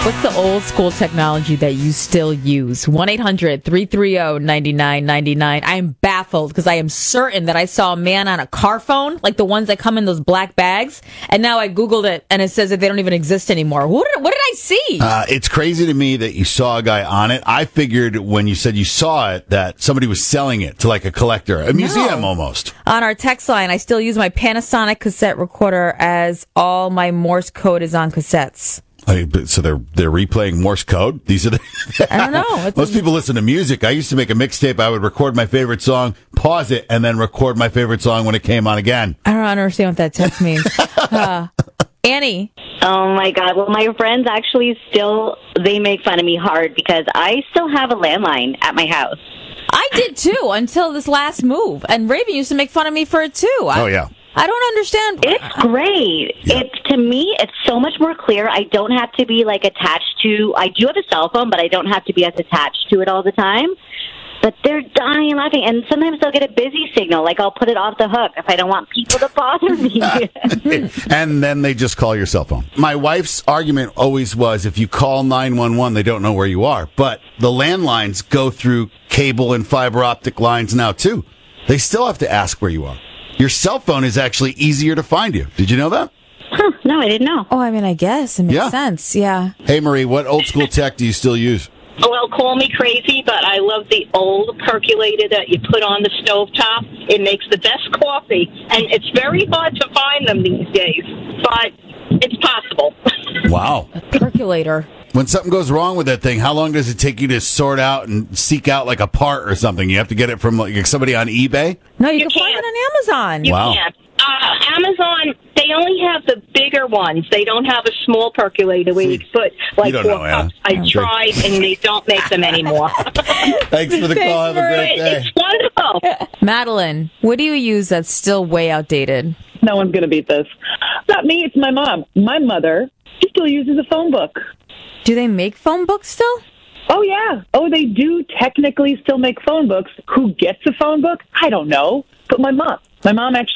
What's the old school technology that you still use? 1-800-330-9999. I'm baffled because I am certain that I saw a man on a car phone, like the ones that come in those black bags, and now I Googled it and it says that they don't even exist anymore. What did I see? It's crazy to me that you saw a guy on it. I figured when you said you saw it that somebody was selling it to like a collector, a museum almost. On our text line, I still use my Panasonic cassette recorder as all my Morse code is on cassettes. So they're replaying Morse code? These are I don't know. Most people listen to music. I used to make a mixtape. I would record my favorite song, pause it, and then record my favorite song when it came on again. I don't understand what that text means. Annie. Oh, my God. Well, my friends actually they make fun of me hard because I still have a landline at my house. I did, too, until this last move. And Raven used to make fun of me for it, too. Oh, yeah. I don't understand. It's great. Yeah. To me, it's so much more clear. I don't have to be attached to. I do have a cell phone, but I don't have to be as attached to it all the time. But they're dying laughing, and sometimes they'll get a busy signal. I'll put it off the hook if I don't want people to bother me. And then they just call your cell phone. My wife's argument always was if you call 911, they don't know where you are. But the landlines go through cable and fiber optic lines now, too. They still have to ask where you are. Your cell phone is actually easier to find you. Did you know that? Huh, no, I didn't know. Oh, I mean, I guess. It makes sense. Yeah. Hey, Marie, what old school tech do you still use? Well, call me crazy, but I love the old percolator that you put on the stovetop. It makes the best coffee, and it's very hard to find them these days, but it's possible. Wow. A percolator. When something goes wrong with that thing, how long does it take you to sort out and seek out a part or something? You have to get it from somebody on eBay? No, you can find it on Amazon. You Wow. can't. Amazon, they only have the bigger ones. They don't have a small percolator where you put you don't 4 know, Anna. cups. I tried, and they don't make them anymore. Thanks for the call. Have a great day. It's wonderful. Madeline, what do you use that's still way outdated? No one's going to beat this. Not me, it's my mom. My mother, she still uses a phone book. Do they make phone books still? Oh, yeah. Oh, they do technically still make phone books. Who gets a phone book? I don't know. But my mom actually